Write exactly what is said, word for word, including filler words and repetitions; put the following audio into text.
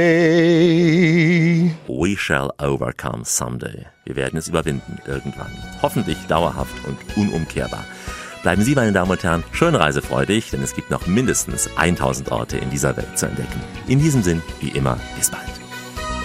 We shall overcome someday. Wir werden es überwinden irgendwann. Hoffentlich dauerhaft und unumkehrbar. Bleiben Sie, meine Damen und Herren, schön reisefreudig, denn es gibt noch mindestens tausend Orte in dieser Welt zu entdecken. In diesem Sinn, wie immer, bis bald.